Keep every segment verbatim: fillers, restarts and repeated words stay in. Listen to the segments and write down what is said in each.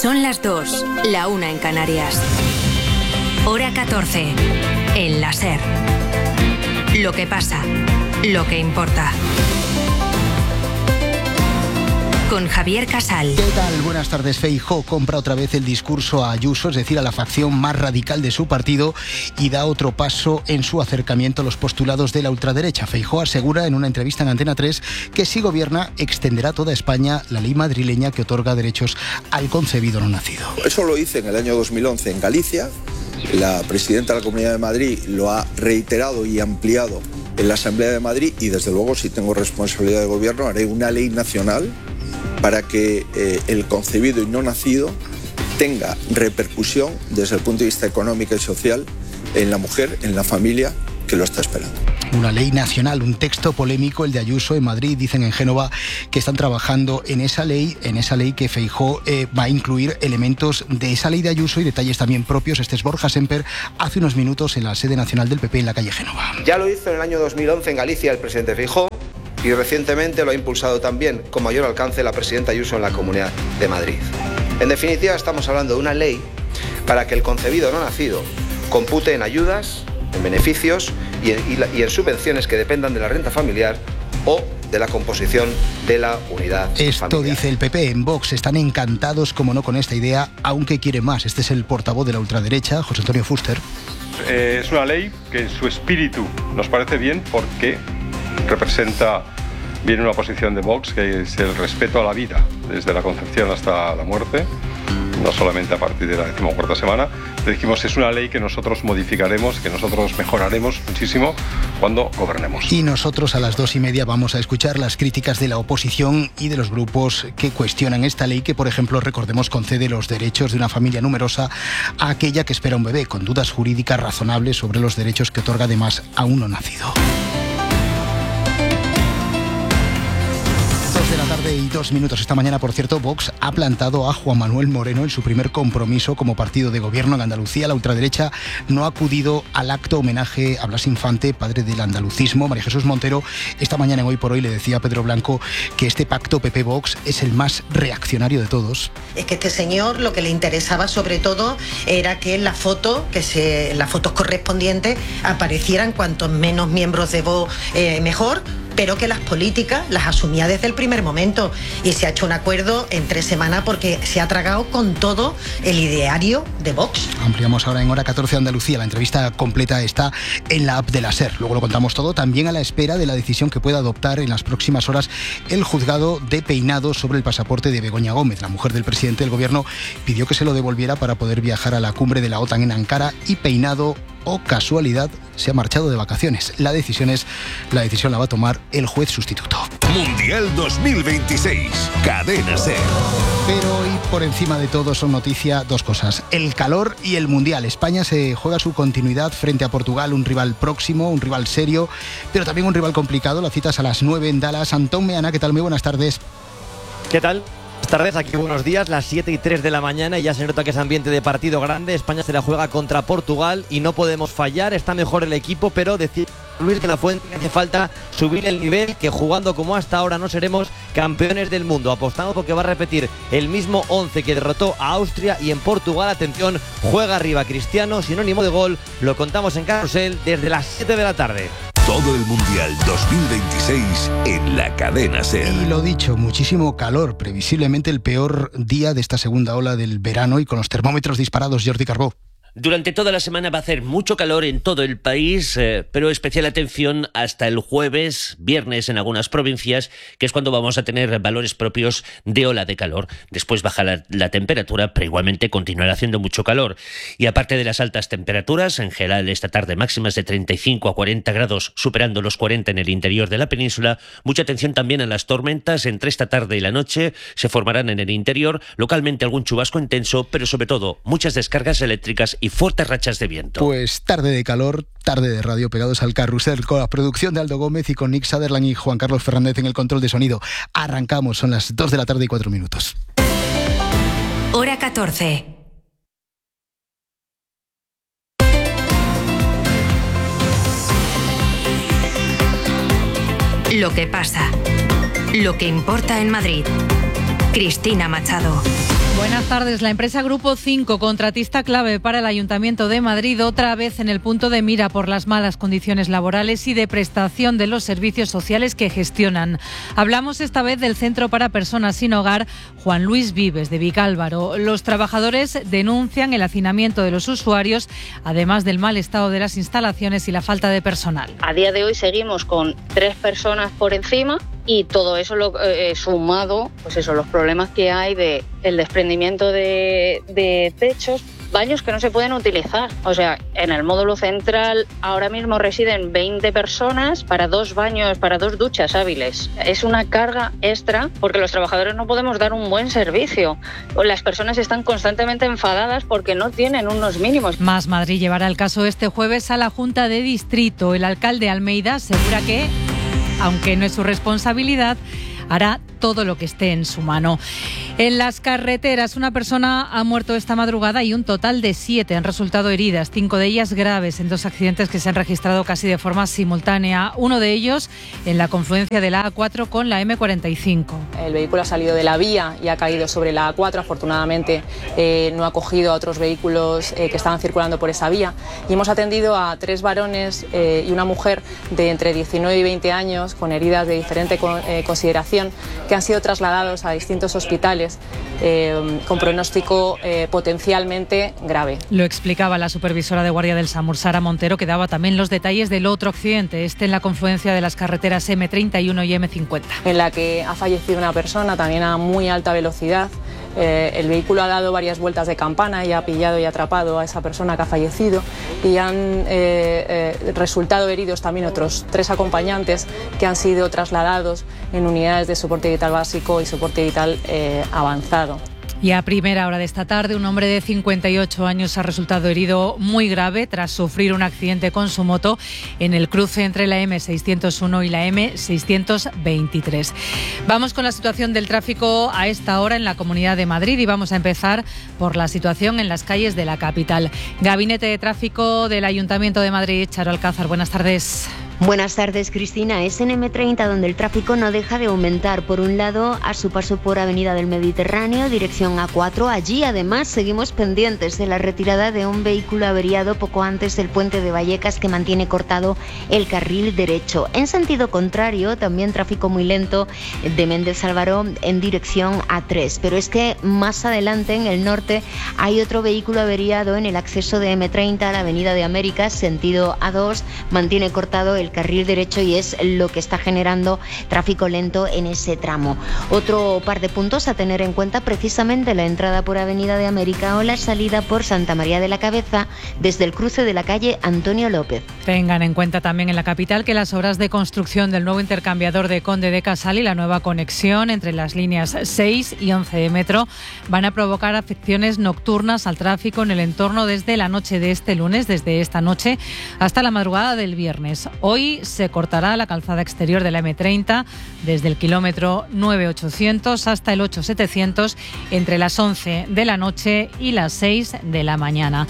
Son las dos, la una en Canarias. Hora catorce, en la SER. Lo que pasa, lo que importa. Con Javier Casal. ¿Qué tal? Buenas tardes. Feijóo compra otra vez el discurso a Ayuso, es decir, a la facción más radical de su partido, y da otro paso en su acercamiento a los postulados de la ultraderecha. Feijóo asegura en una entrevista en Antena tres que si gobierna extenderá a toda España la ley madrileña que otorga derechos al concebido no nacido. Eso lo hice en el año dos mil once en Galicia. La presidenta de la Comunidad de Madrid lo ha reiterado y ampliado en la Asamblea de Madrid, y desde luego, si tengo responsabilidad de gobierno, haré una ley nacional para que eh, el concebido y no nacido tenga repercusión desde el punto de vista económico y social en la mujer, en la familia que lo está esperando. Una ley nacional, un texto polémico, el de Ayuso en Madrid. Dicen en Génova que están trabajando en esa ley, en esa ley que Feijóo eh, va a incluir elementos de esa ley de Ayuso y detalles también propios. Este es Borja Semper, hace unos minutos en la sede nacional del P P en la calle Génova. Ya lo hizo en el año dos mil once en Galicia el presidente Feijóo, y recientemente lo ha impulsado también con mayor alcance la presidenta Ayuso en la Comunidad de Madrid. En definitiva, estamos hablando de una ley para que el concebido no nacido compute en ayudas, en beneficios y en, y la, y en subvenciones que dependan de la renta familiar o de la composición de la unidad Esto familiar. Dice el P P. En Vox están encantados, como no, con esta idea, aunque quiere más. Este es el portavoz de la ultraderecha, José Antonio Fuster. Eh, es una ley que en su espíritu nos parece bien porque representa bien una posición de Vox, que es el respeto a la vida, desde la concepción hasta la muerte, no solamente a partir de la decimocuarta semana. Le dijimos, es una ley que nosotros modificaremos, que nosotros mejoraremos muchísimo cuando gobernemos. Y nosotros a las dos y media vamos a escuchar las críticas de la oposición y de los grupos que cuestionan esta ley que, por ejemplo, recordemos, concede los derechos de una familia numerosa a aquella que espera un bebé, con dudas jurídicas razonables sobre los derechos que otorga además a un no nacido. De la tarde y dos minutos. Esta mañana, por cierto, Vox ha plantado a Juan Manuel Moreno en su primer compromiso como partido de gobierno en Andalucía. La ultraderecha no ha acudido al acto homenaje a Blas Infante, padre del andalucismo. María Jesús Montero esta mañana en Hoy por Hoy le decía a Pedro Blanco que este pacto P P Vox es el más reaccionario de todos. Es que este señor lo que le interesaba sobre todo era que en la foto, que se, en las fotos correspondientes aparecieran cuantos menos miembros de Vox eh, mejor, pero que las políticas las asumía desde el primer momento, y se ha hecho un acuerdo en tres semanas porque se ha tragado con todo el ideario de Vox. Ampliamos ahora en Hora catorce Andalucía. La entrevista completa está en la app de la SER. Luego lo contamos todo, también a la espera de la decisión que pueda adoptar en las próximas horas el juzgado de Peinado sobre el pasaporte de Begoña Gómez. La mujer del presidente del gobierno pidió que se lo devolviera para poder viajar a la cumbre de la OTAN en Ankara, y Peinado, o casualidad, se ha marchado de vacaciones. La decisión es, la decisión la va a tomar el juez sustituto. Mundial dos mil veintiséis, Cadena SER. Pero hoy, por encima de todo, son noticia dos cosas: el calor y el Mundial. España se juega su continuidad frente a Portugal, un rival próximo, un rival serio, pero también un rival complicado. La cita es a las nueve en Dallas. Antón Meana, ¿qué tal? Muy buenas tardes. ¿Qué tal? Buenas tardes, aquí buenos días, las siete y tres de la mañana, y ya se nota que es ambiente de partido grande. España se la juega contra Portugal y no podemos fallar. Está mejor el equipo, pero decir Luis de la Fuente que hace falta subir el nivel, que jugando como hasta ahora no seremos campeones del mundo. Apostamos porque va a repetir el mismo once que derrotó a Austria, y en Portugal, atención, juega arriba Cristiano, sinónimo de gol. Lo contamos en Carrusel desde las siete de la tarde. Todo el Mundial dos mil veintiséis en la Cadena SER. Y lo dicho, muchísimo calor, previsiblemente el peor día de esta segunda ola del verano, y con los termómetros disparados. Jordi Carbó. Durante toda la semana va a hacer mucho calor en todo el país, eh, pero especial atención hasta el jueves, viernes en algunas provincias, que es cuando vamos a tener valores propios de ola de calor. Después baja la, la temperatura, pero igualmente continuará haciendo mucho calor. Y aparte de las altas temperaturas, en general esta tarde máximas de treinta y cinco a cuarenta grados, superando los cuarenta en el interior de la península. Mucha atención también a las tormentas. Entre esta tarde y la noche se formarán en el interior, localmente algún chubasco intenso, pero sobre todo muchas descargas eléctricas y fuertes rachas de viento. Pues tarde de calor, tarde de radio, pegados al carrusel, con la producción de Aldo Gómez y con Nick Sutherland y Juan Carlos Fernández en el control de sonido. Arrancamos, son las dos de la tarde y cuatro minutos. Hora catorce. Lo que pasa, lo que importa en Madrid. Cristina Machado. Buenas tardes. La empresa Grupo cinco, contratista clave para el Ayuntamiento de Madrid, otra vez en el punto de mira por las malas condiciones laborales y de prestación de los servicios sociales que gestionan. Hablamos esta vez del Centro para Personas Sin Hogar Juan Luis Vives de Vicálvaro. Los trabajadores denuncian el hacinamiento de los usuarios, además del mal estado de las instalaciones y la falta de personal. A día de hoy seguimos con tres personas por encima. Y todo eso lo, eh, sumado, pues eso, los problemas que hay de el desprendimiento de, de techos, baños que no se pueden utilizar. O sea, en el módulo central ahora mismo residen veinte personas para dos baños, para dos duchas hábiles. Es una carga extra porque los trabajadores no podemos dar un buen servicio. Las personas están constantemente enfadadas porque no tienen unos mínimos. Más Madrid llevará el caso este jueves a la Junta de Distrito. El alcalde Almeida asegura que, aunque no es su responsabilidad, hará todo lo que esté en su mano. En las carreteras, una persona ha muerto esta madrugada y un total de siete han resultado heridas, cinco de ellas graves, en dos accidentes que se han registrado casi de forma simultánea. Uno de ellos en la confluencia de la A cuatro con la eme cuarenta y cinco. El vehículo ha salido de la vía y ha caído sobre la A cuatro. Afortunadamente eh, no ha cogido a otros vehículos eh, que estaban circulando por esa vía. Y hemos atendido a tres varones eh, y una mujer de entre diecinueve y veinte años con heridas de diferente con, eh, consideración, que han sido trasladados a distintos hospitales eh, con pronóstico eh, potencialmente grave. Lo explicaba la supervisora de guardia del SAMUR, Sara Montero, que daba también los detalles del otro accidente, este en la confluencia de las carreteras eme treinta y uno y eme cincuenta. En la que ha fallecido una persona también a muy alta velocidad. Eh, el vehículo ha dado varias vueltas de campana y ha pillado y atrapado a esa persona que ha fallecido, y han eh, eh, resultado heridos también otros tres acompañantes que han sido trasladados en unidades de soporte vital básico y soporte vital eh, avanzado. Y a primera hora de esta tarde, un hombre de cincuenta y ocho años ha resultado herido muy grave tras sufrir un accidente con su moto en el cruce entre la eme seiscientos uno y la eme seiscientos veintitrés. Vamos con la situación del tráfico a esta hora en la Comunidad de Madrid y vamos a empezar por la situación en las calles de la capital. Gabinete de Tráfico del Ayuntamiento de Madrid, Charo Alcázar, buenas tardes. Buenas tardes, Cristina. Es en eme treinta donde el tráfico no deja de aumentar. Por un lado, a su paso por Avenida del Mediterráneo, dirección A cuatro. Allí, además, seguimos pendientes de la retirada de un vehículo averiado poco antes del puente de Vallecas que mantiene cortado el carril derecho. En sentido contrario, también tráfico muy lento de Méndez Álvaro en dirección A tres. Pero es que más adelante, en el norte, hay otro vehículo averiado en el acceso de eme treinta a la Avenida de Américas, sentido A dos. Mantiene cortado el el carril derecho y es lo que está generando tráfico lento en ese tramo. Otro par de puntos a tener en cuenta, precisamente la entrada por Avenida de América o la salida por Santa María de la Cabeza desde el cruce de la calle Antonio López. Tengan en cuenta también en la capital que las obras de construcción del nuevo intercambiador de Conde de Casal y la nueva conexión entre las líneas seis y once de metro van a provocar afecciones nocturnas al tráfico en el entorno desde la noche de este lunes, desde esta noche hasta la madrugada del viernes. Hoy se cortará la calzada exterior de la eme treinta desde el kilómetro nueve ochocientos hasta el ocho setecientos entre las once de la noche y las seis de la mañana.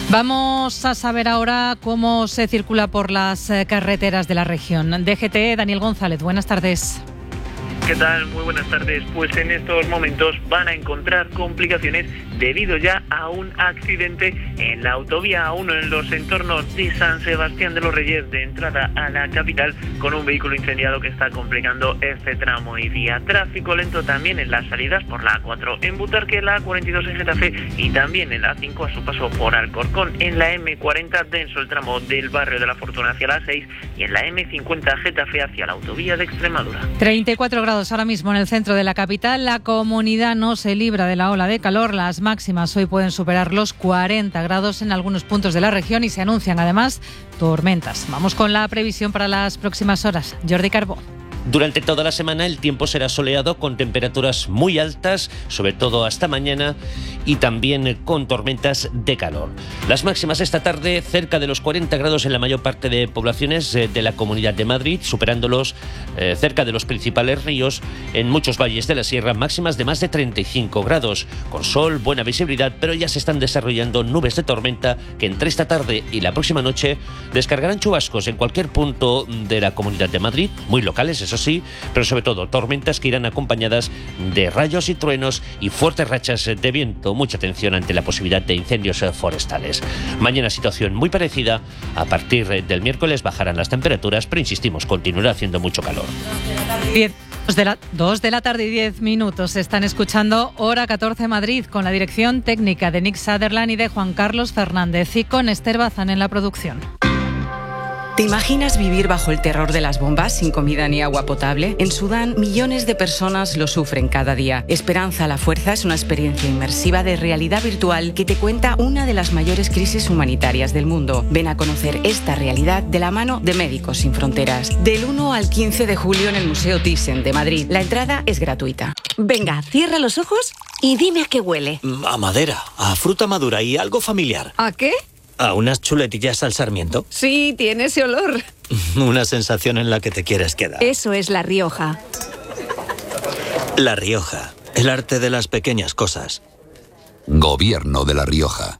Vamos a saber ahora cómo se circula por las carreteras de la región. D G T, Daniel González, buenas tardes. ¿Qué tal? Muy buenas tardes. Pues en estos momentos van a encontrar complicaciones debido ya a un accidente en la autovía A uno en los entornos de San Sebastián de los Reyes de entrada a la capital, con un vehículo incendiado que está complicando este tramo y vía. Tráfico lento también en las salidas por la A cuatro en Butarque, la A cuarenta y dos en Getafe y también en la A cinco a su paso por Alcorcón. En la eme cuarenta denso el tramo del barrio de la Fortuna hacia la A seis y en la eme cincuenta Getafe hacia la autovía de Extremadura. treinta y cuatro grados ahora mismo en el centro de la capital. La comunidad no se libra de la ola de calor. Las máximas hoy pueden superar los cuarenta grados en algunos puntos de la región y se anuncian además tormentas. Vamos con la previsión para las próximas horas. Jordi Carbó. Durante toda la semana el tiempo será soleado con temperaturas muy altas, sobre todo hasta mañana, y también con tormentas de calor. Las máximas esta tarde cerca de los cuarenta grados en la mayor parte de poblaciones de la Comunidad de Madrid, superándolos eh, cerca de los principales ríos. En muchos valles de la sierra, máximas de más de treinta y cinco grados, con sol, buena visibilidad, pero ya se están desarrollando nubes de tormenta que entre esta tarde y la próxima noche descargarán chubascos en cualquier punto de la Comunidad de Madrid, muy locales, eso sí, pero sobre todo tormentas que irán acompañadas de rayos y truenos y fuertes rachas de viento. Mucha atención ante la posibilidad de incendios forestales. Mañana situación muy parecida. A partir del miércoles bajarán las temperaturas, pero insistimos, continuará haciendo mucho calor. Bien. De la, dos de la tarde y diez minutos. Están escuchando Hora catorce Madrid, con la dirección técnica de Nick Sutherland y de Juan Carlos Fernández, y con Esther Bazán en la producción. ¿Te imaginas vivir bajo el terror de las bombas sin comida ni agua potable? En Sudán, millones de personas lo sufren cada día. Esperanza a la Fuerza es una experiencia inmersiva de realidad virtual que te cuenta una de las mayores crisis humanitarias del mundo. Ven a conocer esta realidad de la mano de Médicos Sin Fronteras. Del uno al quince de julio en el Museo Thyssen de Madrid. La entrada es gratuita. Venga, cierra los ojos y dime a qué huele. A madera, a fruta madura y algo familiar. ¿A qué? ¿A unas chuletillas al sarmiento? Sí, tiene ese olor. Una sensación en la que te quieres quedar. Eso es La Rioja. La Rioja, el arte de las pequeñas cosas. Gobierno de La Rioja.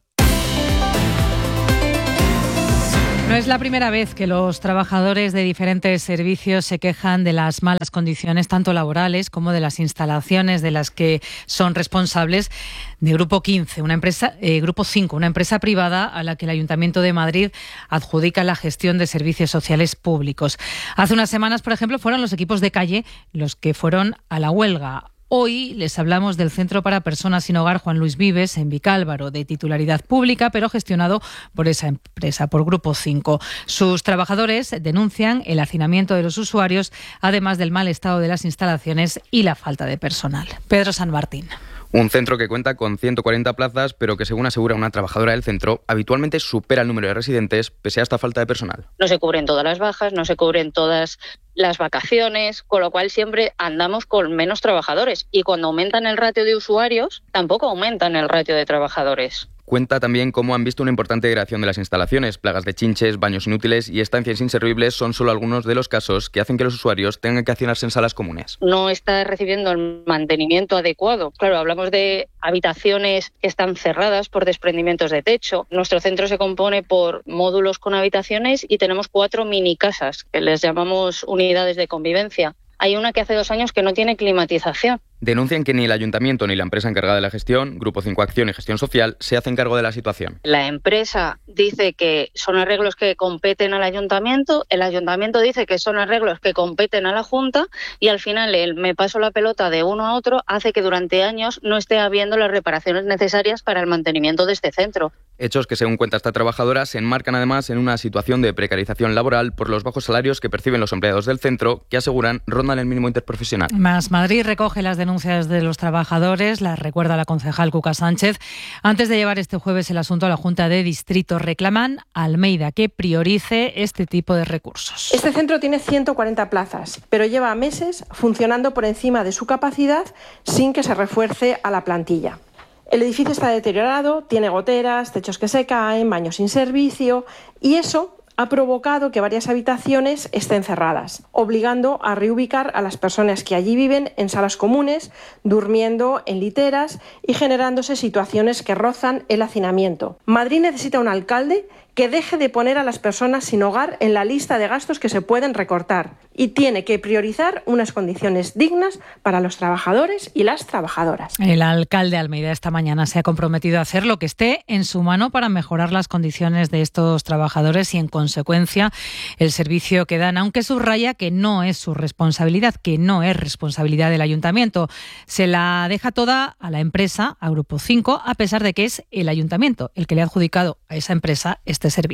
No es la primera vez que los trabajadores de diferentes servicios se quejan de las malas condiciones, tanto laborales como de las instalaciones de las que son responsables de Grupo quince, una empresa, eh, Grupo cinco, una empresa privada a la que el Ayuntamiento de Madrid adjudica la gestión de servicios sociales públicos. Hace unas semanas, por ejemplo, fueron los equipos de calle los que fueron a la huelga. Hoy les hablamos del Centro para Personas Sin Hogar Juan Luis Vives en Vicálvaro, de titularidad pública, pero gestionado por esa empresa, por Grupo cinco. Sus trabajadores denuncian el hacinamiento de los usuarios, además del mal estado de las instalaciones y la falta de personal. Pedro San Martín. Un centro que cuenta con ciento cuarenta plazas, pero que, según asegura una trabajadora del centro, habitualmente supera el número de residentes pese a esta falta de personal. No se cubren todas las bajas, no se cubren todas las vacaciones, con lo cual siempre andamos con menos trabajadores. Y cuando aumentan el ratio de usuarios, tampoco aumentan el ratio de trabajadores. Cuenta también cómo han visto una importante degradación de las instalaciones. Plagas de chinches, baños inútiles y estancias inservibles son solo algunos de los casos que hacen que los usuarios tengan que hacinarse en salas comunes. No está recibiendo el mantenimiento adecuado. Claro, hablamos de habitaciones que están cerradas por desprendimientos de techo. Nuestro centro se compone por módulos con habitaciones y tenemos cuatro mini casas, que les llamamos unidades de convivencia. Hay una que hace dos años que no tiene climatización. Denuncian que ni el ayuntamiento ni la empresa encargada de la gestión, Grupo cinco Acción y Gestión Social, se hacen cargo de la situación. La empresa dice que son arreglos que competen al ayuntamiento, el ayuntamiento dice que son arreglos que competen a la Junta y al final el me paso la pelota de uno a otro hace que durante años no esté habiendo las reparaciones necesarias para el mantenimiento de este centro. Hechos que, según cuenta esta trabajadora, se enmarcan además en una situación de precarización laboral por los bajos salarios que perciben los empleados del centro, que aseguran rondan el mínimo interprofesional. Más Madrid recoge las denuncias de los trabajadores, las recuerda la concejal Cuca Sánchez. Antes de llevar este jueves el asunto a la Junta de Distrito, reclaman a Almeida que priorice este tipo de recursos. Este centro tiene ciento cuarenta plazas, pero lleva meses funcionando por encima de su capacidad sin que se refuerce a la plantilla. El edificio está deteriorado, tiene goteras, techos que se caen, baños sin servicio y eso ha provocado que varias habitaciones estén cerradas, obligando a reubicar a las personas que allí viven en salas comunes, durmiendo en literas y generándose situaciones que rozan el hacinamiento. Madrid necesita un alcalde que deje de poner a las personas sin hogar en la lista de gastos que se pueden recortar y tiene que priorizar unas condiciones dignas para los trabajadores y las trabajadoras. El alcalde Almeida esta mañana se ha comprometido a hacer lo que esté en su mano para mejorar las condiciones de estos trabajadores y, en consecuencia, el servicio que dan, aunque subraya que no es su responsabilidad, que no es responsabilidad del ayuntamiento. Se la deja toda a la empresa, a Grupo cinco, a pesar de que es el ayuntamiento el que le ha adjudicado a esa empresa este servicio.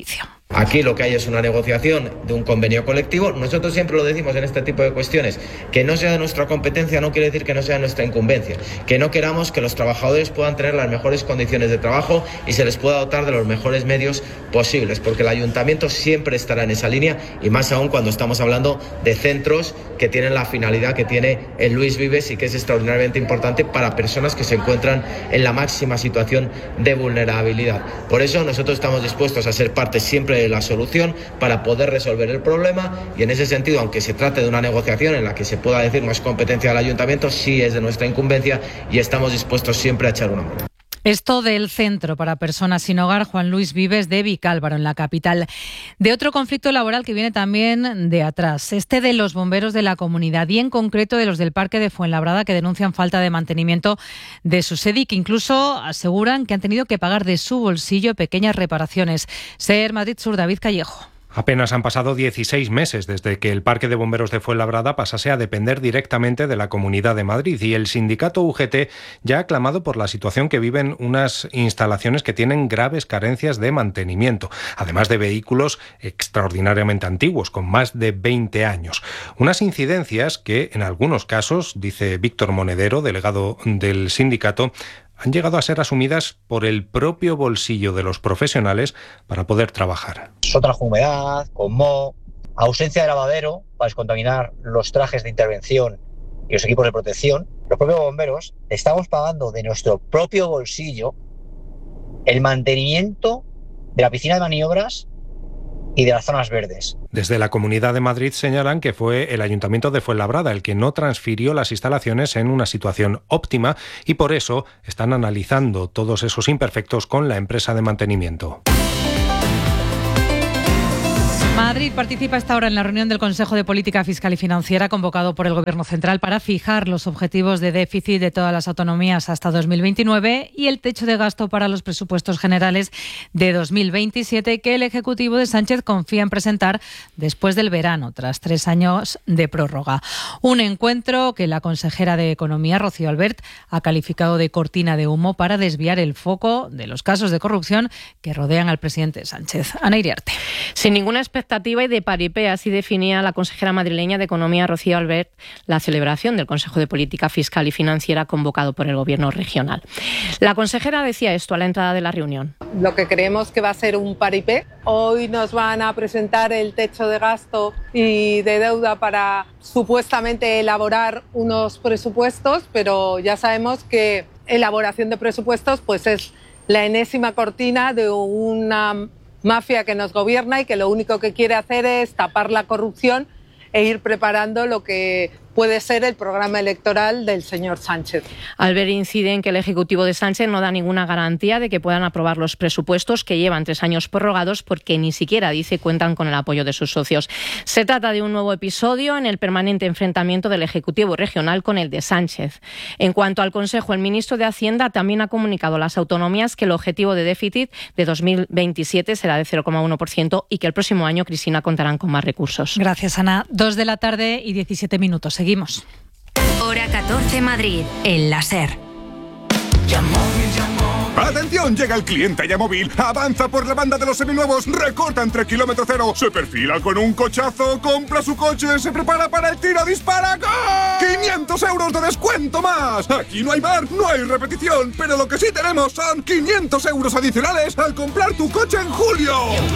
Aquí lo que hay es una negociación de un convenio colectivo. Nosotros siempre lo decimos en este tipo de cuestiones, que no sea de nuestra competencia no quiere decir que no sea de nuestra incumbencia, que no queramos que los trabajadores puedan tener las mejores condiciones de trabajo y se les pueda dotar de los mejores medios posibles, porque el ayuntamiento siempre estará en esa línea, y más aún cuando estamos hablando de centros que tienen la finalidad que tiene el Luis Vives y que es extraordinariamente importante para personas que se encuentran en la máxima situación de vulnerabilidad. Por eso nosotros estamos dispuestos a ser parte siempre de la solución para poder resolver el problema, y en ese sentido, aunque se trate de una negociación en la que se pueda decir no es competencia del ayuntamiento, sí es de nuestra incumbencia y estamos dispuestos siempre a echar una mano. Esto del Centro para Personas Sin Hogar Juan Luis Vives de Vicálvaro, en la capital. De otro conflicto laboral que viene también de atrás, este de los bomberos de la comunidad y en concreto de los del Parque de Fuenlabrada, que denuncian falta de mantenimiento de su sede y que incluso aseguran que han tenido que pagar de su bolsillo pequeñas reparaciones. SER Madrid Sur, David Callejo. Apenas han pasado dieciséis meses desde que el Parque de Bomberos de Fuenlabrada pasase a depender directamente de la Comunidad de Madrid, y el sindicato U G T ya ha clamado por la situación que viven unas instalaciones que tienen graves carencias de mantenimiento, además de vehículos extraordinariamente antiguos, con más de veinte años. Unas incidencias que, en algunos casos, dice Víctor Monedero, delegado del sindicato, han llegado a ser asumidas por el propio bolsillo de los profesionales para poder trabajar. Sótano con humedad, con moho, ausencia de lavadero para descontaminar los trajes de intervención y los equipos de protección. Los propios bomberos estamos pagando de nuestro propio bolsillo el mantenimiento de la piscina de maniobras y de las zonas verdes. Desde la Comunidad de Madrid señalan que fue el Ayuntamiento de Fuenlabrada el que no transfirió las instalaciones en una situación óptima, y por eso están analizando todos esos imperfectos con la empresa de mantenimiento. Madrid participa esta hora en la reunión del Consejo de Política Fiscal y Financiera convocado por el Gobierno Central para fijar los objetivos de déficit de todas las autonomías hasta dos mil veintinueve y el techo de gasto para los presupuestos generales de dos mil veintisiete, que el Ejecutivo de Sánchez confía en presentar después del verano, tras tres años de prórroga. Un encuentro que la consejera de Economía, Rocío Albert, ha calificado de cortina de humo para desviar el foco de los casos de corrupción que rodean al presidente Sánchez. Ana Iriarte. Sin ninguna expectativa y de paripé, así definía la consejera madrileña de Economía, Rocío Albert, la celebración del Consejo de Política Fiscal y Financiera convocado por el Gobierno regional. La consejera decía esto a la entrada de la reunión. Lo que creemos que va a ser un paripé. Hoy nos van a presentar el techo de gasto y de deuda para supuestamente elaborar unos presupuestos, pero ya sabemos que elaboración de presupuestos pues es la enésima cortina de una mafia que nos gobierna y que lo único que quiere hacer es tapar la corrupción e ir preparando lo que puede ser el programa electoral del señor Sánchez. Albert incide en que el Ejecutivo de Sánchez no da ninguna garantía de que puedan aprobar los presupuestos, que llevan tres años prorrogados, porque ni siquiera, dice, cuentan con el apoyo de sus socios. Se trata de un nuevo episodio en el permanente enfrentamiento del Ejecutivo regional con el de Sánchez. En cuanto al Consejo, el ministro de Hacienda también ha comunicado a las autonomías que el objetivo de déficit de dos mil veintisiete será de cero coma uno por ciento y que el próximo año, Cristina, contarán con más recursos. Gracias, Ana. Dos de la tarde y diecisiete minutos. Seguimos. Hora catorce Madrid, en la SER. ¡Atención! Llega el cliente Yamóvil, avanza por la banda de los seminuevos, recorta entre kilómetro cero, se perfila con un cochazo, compra su coche, se prepara para el tiro, dispara, ¡gol! ¡quinientos euros de descuento más! Aquí no hay bar, no hay repetición, pero lo que sí tenemos son quinientos euros adicionales al comprar tu coche en julio.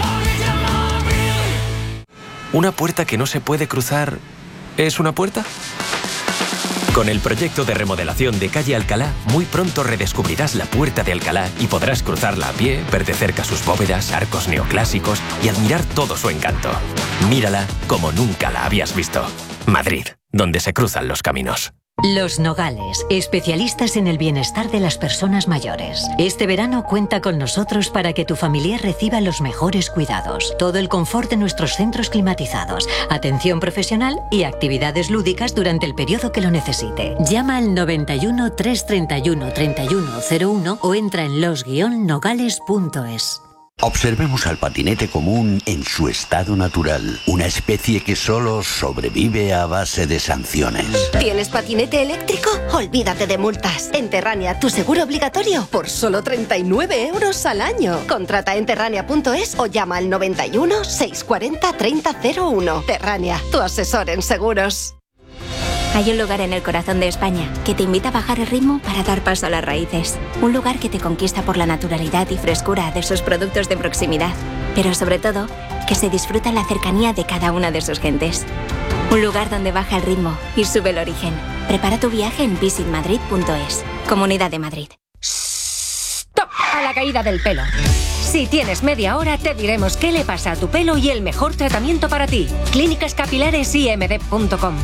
¿Una puerta que no se puede cruzar es una puerta? Con el proyecto de remodelación de Calle Alcalá, muy pronto redescubrirás la Puerta de Alcalá y podrás cruzarla a pie, ver de cerca sus bóvedas, arcos neoclásicos y admirar todo su encanto. Mírala como nunca la habías visto. Madrid, donde se cruzan los caminos. Los Nogales, especialistas en el bienestar de las personas mayores. Este verano cuenta con nosotros para que tu familia reciba los mejores cuidados. Todo el confort de nuestros centros climatizados, atención profesional y actividades lúdicas durante el periodo que lo necesite. Llama al noventa y uno, trescientos treinta y uno, treinta y uno cero uno o entra en los guion nogales punto es. Observemos al patinete común en su estado natural, una especie que solo sobrevive a base de sanciones. ¿Tienes patinete eléctrico? Olvídate de multas. En Terrania, tu seguro obligatorio por solo treinta y nueve euros al año. Contrata en terrania punto es o llama al noventa y uno, seiscientos cuarenta, treinta cero uno. Terrania, tu asesor en seguros. Hay un lugar en el corazón de España que te invita a bajar el ritmo para dar paso a las raíces. Un lugar que te conquista por la naturalidad y frescura de sus productos de proximidad. Pero sobre todo, que se disfruta la cercanía de cada una de sus gentes. Un lugar donde baja el ritmo y sube el origen. Prepara tu viaje en visit madrid punto es. Comunidad de Madrid. ¡Stop! A la caída del pelo. Si tienes media hora, te diremos qué le pasa a tu pelo y el mejor tratamiento para ti. Clínicas Capilares I M D punto com.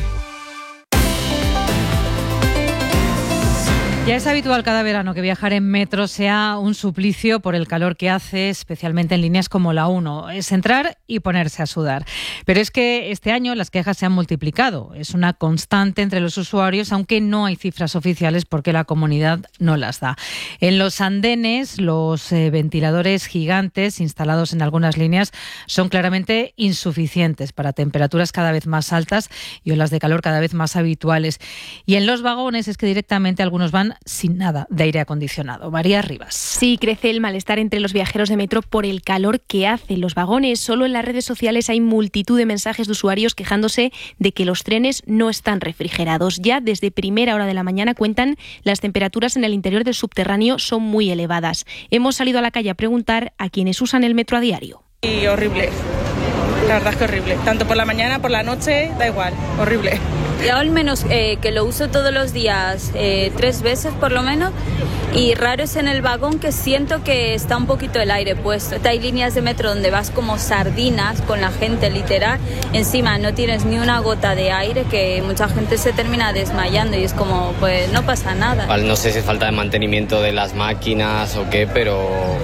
Ya es habitual cada verano que viajar en metro sea un suplicio por el calor que hace, especialmente en líneas como la uno. Es entrar y ponerse a sudar. Pero es que este año las quejas se han multiplicado. Es una constante entre los usuarios, aunque no hay cifras oficiales porque la comunidad no las da. En los andenes, los eh, ventiladores gigantes instalados en algunas líneas son claramente insuficientes para temperaturas cada vez más altas y olas de calor cada vez más habituales. Y en los vagones es que directamente algunos van sin nada de aire acondicionado. María Rivas. Sí, crece el malestar entre los viajeros de metro por el calor que hacen los vagones. Solo en las redes sociales hay multitud de mensajes de usuarios quejándose de que los trenes no están refrigerados. Ya desde primera hora de la mañana cuentan las temperaturas en el interior del subterráneo son muy elevadas. Hemos salido a la calle a preguntar a quienes usan el metro a diario. Y horrible. La verdad es que horrible. Tanto por la mañana, por la noche, da igual. Horrible. Yo al menos eh, que lo uso todos los días, eh, tres veces por lo menos, y raro es en el vagón que siento que está un poquito el aire puesto. Hay líneas de metro donde vas como sardinas con la gente literal, encima no tienes ni una gota de aire, que mucha gente se termina desmayando y es como, pues no pasa nada. No sé si es falta de mantenimiento de las máquinas o qué, pero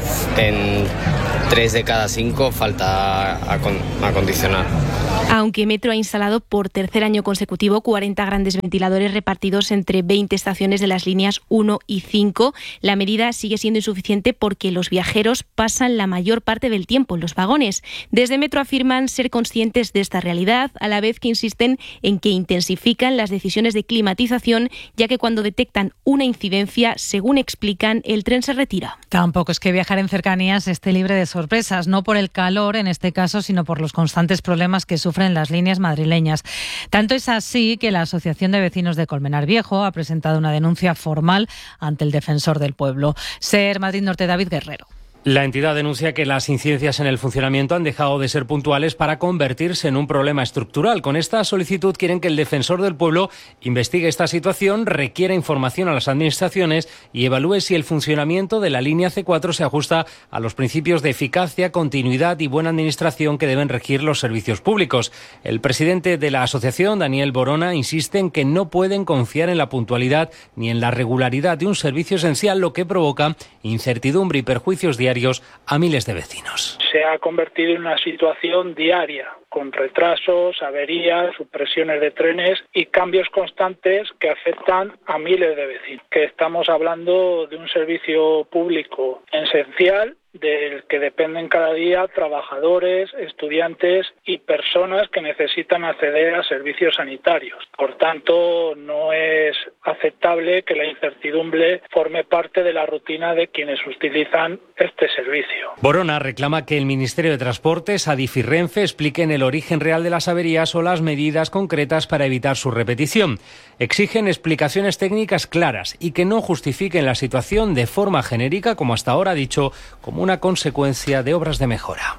en tres de cada cinco falta acondicionar. Aunque Metro ha instalado por tercer año consecutivo cuarenta grandes ventiladores repartidos entre veinte estaciones de las líneas uno y cinco, la medida sigue siendo insuficiente porque los viajeros pasan la mayor parte del tiempo en los vagones. Desde Metro afirman ser conscientes de esta realidad, a la vez que insisten en que intensifican las decisiones de climatización, ya que cuando detectan una incidencia, según explican, el tren se retira. Tampoco es que viajar en cercanías esté libre de sorpresas, no por el calor en este caso, sino por los constantes problemas que sufren las líneas madrileñas. Tanto es así que la Asociación de Vecinos de Colmenar Viejo ha presentado una denuncia formal ante el Defensor del Pueblo. SER Madrid Norte, David Guerrero. La entidad denuncia que las incidencias en el funcionamiento han dejado de ser puntuales para convertirse en un problema estructural. Con esta solicitud quieren que el Defensor del Pueblo investigue esta situación, requiera información a las administraciones y evalúe si el funcionamiento de la línea ce cuatro se ajusta a los principios de eficacia, continuidad y buena administración que deben regir los servicios públicos. El presidente de la asociación, Daniel Borona, insiste en que no pueden confiar en la puntualidad ni en la regularidad de un servicio esencial, lo que provoca incertidumbre y perjuicios diarios a miles de vecinos. Se ha convertido en una situación diaria, con retrasos, averías, supresiones de trenes y cambios constantes que afectan a miles de vecinos. Que estamos hablando de un servicio público esencial, del que dependen cada día trabajadores, estudiantes y personas que necesitan acceder a servicios sanitarios. Por tanto, no es aceptable que la incertidumbre forme parte de la rutina de quienes utilizan este servicio. Borona reclama que el Ministerio de Transportes, Adif y Renfe expliquen el origen real de las averías o las medidas concretas para evitar su repetición. Exigen explicaciones técnicas claras y que no justifiquen la situación de forma genérica, como hasta ahora ha dicho, como una consecuencia de obras de mejora.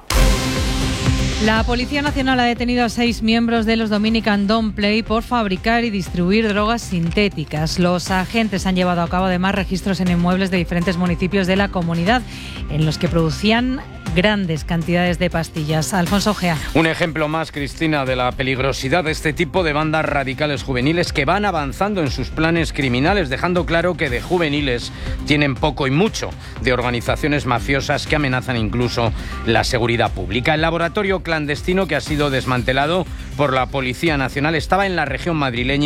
La Policía Nacional ha detenido a seis miembros de los Dominican Don't Play por fabricar y distribuir drogas sintéticas. Los agentes han llevado a cabo además registros en inmuebles de diferentes municipios de la comunidad en los que producían grandes cantidades de pastillas. Alfonso Gea. Un ejemplo más, Cristina, de la peligrosidad de este tipo de bandas radicales juveniles que van avanzando en sus planes criminales, dejando claro que de juveniles tienen poco y mucho, de organizaciones mafiosas que amenazan incluso la seguridad pública. El laboratorio clandestino que ha sido desmantelado por la Policía Nacional estaba en la región madrileña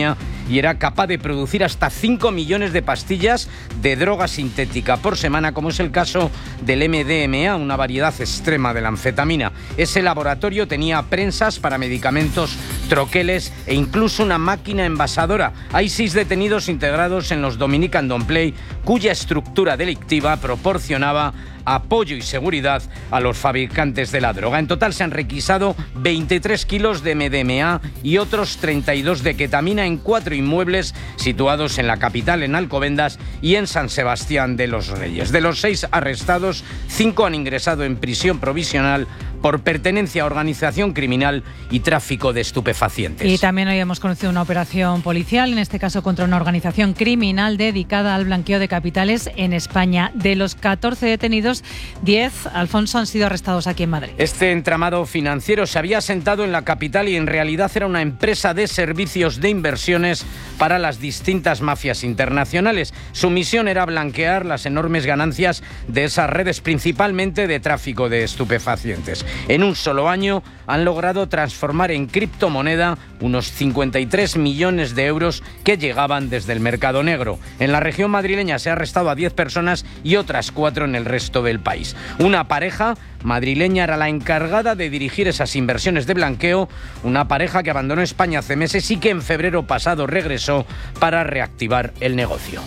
y era capaz de producir hasta cinco millones de pastillas de droga sintética por semana, como es el caso del M D M A, una variedad extrema de la anfetamina. Ese laboratorio tenía prensas para medicamentos, troqueles e incluso una máquina envasadora. Hay seis detenidos integrados en los Dominican Don't Play, cuya estructura delictiva proporcionaba apoyo y seguridad a los fabricantes de la droga. En total se han requisado veintitrés kilos de M D M A y otros treinta y dos de ketamina en cuatro inmuebles situados en la capital, en Alcobendas y en San Sebastián de los Reyes. De los seis arrestados, cinco han ingresado en prisión provisional por pertenencia a organización criminal y tráfico de estupefacientes. Y también hoy hemos conocido una operación policial, en este caso contra una organización criminal dedicada al blanqueo de capitales en España. De los catorce detenidos, diez, Alfonso, han sido arrestados aquí en Madrid. Este entramado financiero se había asentado en la capital y en realidad era una empresa de servicios de inversiones para las distintas mafias internacionales. Su misión era blanquear las enormes ganancias de esas redes, principalmente de tráfico de estupefacientes. En un solo año han logrado transformar en criptomoneda unos cincuenta y tres millones de euros que llegaban desde el mercado negro. En la región madrileña se ha arrestado a diez personas y otras cuatro en el resto del país. Una pareja madrileña era la encargada de dirigir esas inversiones de blanqueo, una pareja que abandonó España hace meses y que en febrero pasado regresó para reactivar el negocio.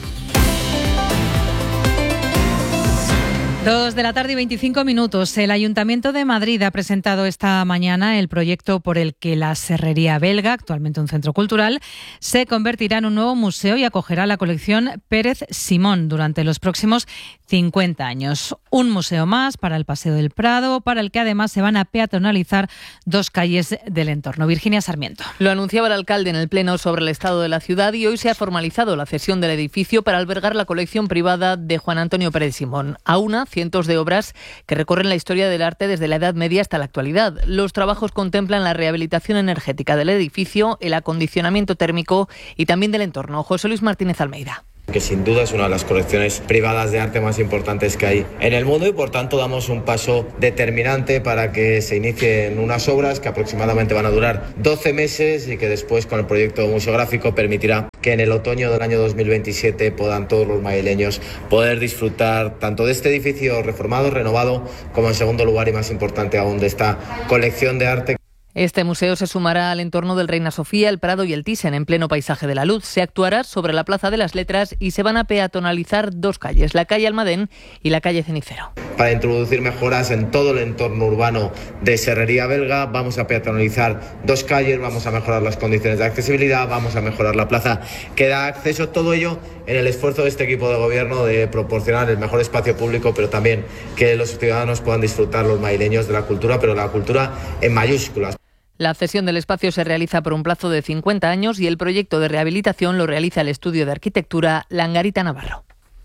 Dos de la tarde y veinticinco minutos. El Ayuntamiento de Madrid ha presentado esta mañana el proyecto por el que la Serrería Belga, actualmente un centro cultural, se convertirá en un nuevo museo y acogerá la colección Pérez Simón durante los próximos cincuenta años. Un museo más para el Paseo del Prado, para el que además se van a peatonalizar dos calles del entorno. Virginia Sarmiento. Lo anunciaba el alcalde en el Pleno sobre el estado de la ciudad y hoy se ha formalizado la cesión del edificio para albergar la colección privada de Juan Antonio Pérez Simón. A una cientos de obras que recorren la historia del arte desde la Edad Media hasta la actualidad. Los trabajos contemplan la rehabilitación energética del edificio, el acondicionamiento térmico y también del entorno. José Luis Martínez Almeida. Que sin duda es una de las colecciones privadas de arte más importantes que hay en el mundo y por tanto damos un paso determinante para que se inicien unas obras que aproximadamente van a durar doce meses y que después con el proyecto museográfico permitirá que en el otoño del año dos mil veintisiete puedan todos los madrileños poder disfrutar tanto de este edificio reformado, renovado, como en segundo lugar y más importante aún de esta colección de arte. Este museo se sumará al entorno del Reina Sofía, el Prado y el Thyssen, en pleno paisaje de la luz. Se actuará sobre la Plaza de las Letras y se van a peatonalizar dos calles, la calle Almadén y la calle Cenicero. Para introducir mejoras en todo el entorno urbano de Serrería Belga, vamos a peatonalizar dos calles, vamos a mejorar las condiciones de accesibilidad, vamos a mejorar la plaza que da acceso, todo ello en el esfuerzo de este equipo de gobierno de proporcionar el mejor espacio público, pero también que los ciudadanos puedan disfrutar, los madrileños, de la cultura, pero la cultura en mayúsculas. La cesión del espacio se realiza por un plazo de cincuenta años y el proyecto de rehabilitación lo realiza el estudio de arquitectura Langarita Navarro.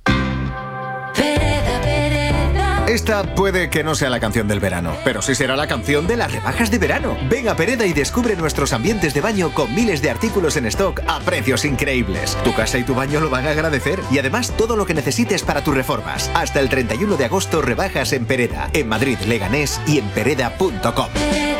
Esta puede que no sea la canción del verano, pero sí será la canción de las rebajas de verano. Ven a Pereda y descubre nuestros ambientes de baño con miles de artículos en stock a precios increíbles. Tu casa y tu baño lo van a agradecer y además todo lo que necesites para tus reformas. Hasta el treinta y uno de agosto rebajas en Pereda, en Madrid, Leganés y en pereda punto com.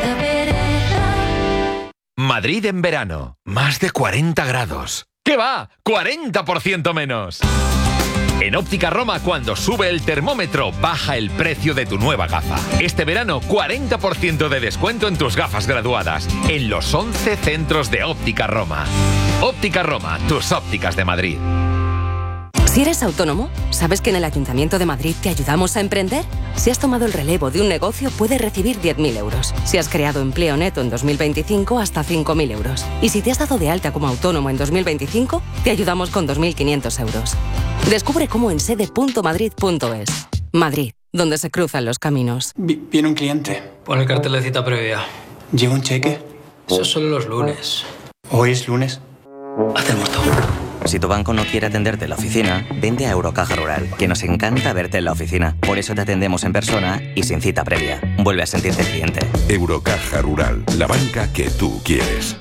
Madrid en verano, más de cuarenta grados. ¿Qué va? ¡cuarenta por ciento menos! En Óptica Roma, cuando sube el termómetro, baja el precio de tu nueva gafa. Este verano, cuarenta por ciento de descuento en tus gafas graduadas, en los once centros de Óptica Roma. Óptica Roma, tus ópticas de Madrid. Si eres autónomo, ¿sabes que en el Ayuntamiento de Madrid te ayudamos a emprender? Si has tomado el relevo de un negocio, puedes recibir diez mil euros. Si has creado empleo neto en dos mil veinticinco, hasta cinco mil euros. Y si te has dado de alta como autónomo en dos mil veinticinco, te ayudamos con dos mil quinientos euros. Descubre cómo en sede punto madrid punto es. Madrid, donde se cruzan los caminos. Viene un cliente. Pon el cartel de cita previa. ¿Lleva un cheque? Eso solo los lunes. ¿Hoy es lunes? Haz el muerto. Si tu banco no quiere atenderte en la oficina, vente a Eurocaja Rural, que nos encanta verte en la oficina. Por eso te atendemos en persona y sin cita previa. Vuelve a sentirte cliente. Eurocaja Rural, la banca que tú quieres.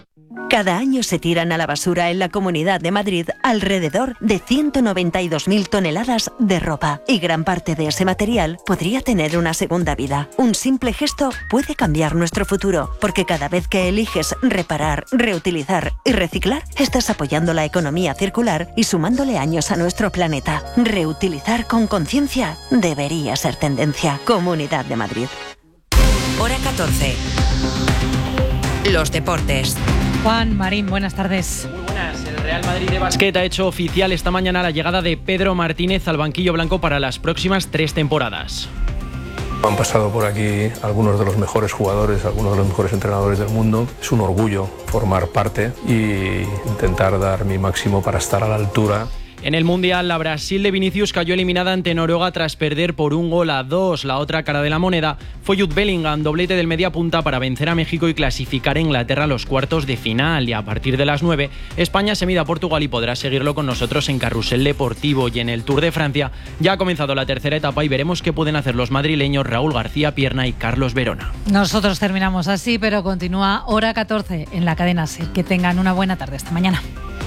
Cada año se tiran a la basura en la Comunidad de Madrid alrededor de ciento noventa y dos mil toneladas de ropa. Y gran parte de ese material podría tener una segunda vida. Un simple gesto puede cambiar nuestro futuro, porque cada vez que eliges reparar, reutilizar y reciclar, estás apoyando la economía circular y sumándole años a nuestro planeta. Reutilizar con conciencia debería ser tendencia. Comunidad de Madrid. Hora catorce. Los deportes. Juan Marín, buenas tardes. Muy buenas. El Real Madrid de básquet ha hecho oficial esta mañana la llegada de Pedro Martínez al banquillo blanco para las próximas tres temporadas. Han pasado por aquí algunos de los mejores jugadores, algunos de los mejores entrenadores del mundo. Es un orgullo formar parte y intentar dar mi máximo para estar a la altura. En el Mundial, la Brasil de Vinicius cayó eliminada ante Noruega tras perder por un gol a dos. La otra cara de la moneda fue Jude Bellingham, doblete del mediapunta para vencer a México y clasificar a Inglaterra a los cuartos de final. Y a partir de las nueve, España se mide a Portugal y podrá seguirlo con nosotros en Carrusel Deportivo. Y en el Tour de Francia ya ha comenzado la tercera etapa y veremos qué pueden hacer los madrileños Raúl García Pierna y Carlos Verona. Nosotros terminamos así, pero continúa Hora catorce en la cadena SER. Que tengan una buena tarde. Hasta mañana.